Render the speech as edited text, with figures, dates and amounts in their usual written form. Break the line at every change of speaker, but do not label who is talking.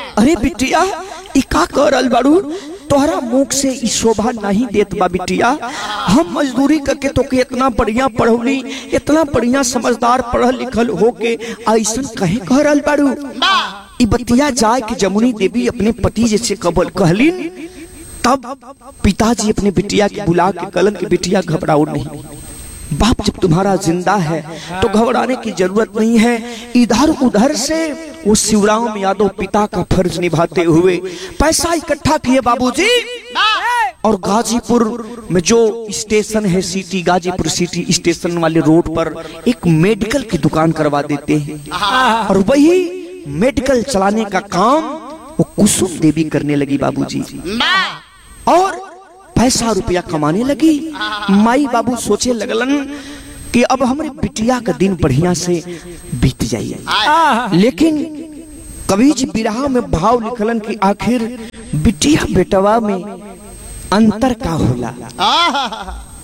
अरे बिटिया ई का करल बाड़ू, तोहरा मुख से ई शोभा नहीं देत बा बिटिया। हम मजदूरी करके तो के इतना बढ़िया पढ़ौली, इतना बढ़िया समझदार पढ़ल लिखल होके ऐसन कहे करल बाड़ू। ई बतिया जाए कि जमुनी देवी अपने पति जैसे कबल कहलिन, तब पिताजी अपने बिटिया के बुला के कहलन कि बिटिया घबराओ नहीं, बाप जब तुम्हारा जिंदा है तो घबराने की जरूरत नहीं है। इधर उधर से वो शिवराम यादव पिता का फर्ज निभाते हुए पैसा इकट्ठा किए बाबूजी, और गाजीपुर में जो स्टेशन है सिटी, गाजीपुर सिटी स्टेशन वाले रोड पर एक मेडिकल की दुकान करवा देते हैं, और वही मेडिकल चलाने का काम वो कुसुम देवी करने लगी बाबूजी, और पैसा रुपया कमाने लगी। माई बाबू सोचे लगलन कि अब हमारे बिटिया का दिन बढ़िया से बीत जाइए, लेकिन कवि जी बिरहा में भाव लिखलन कि आखिर बिटिया बेटवा में अंतर का होला।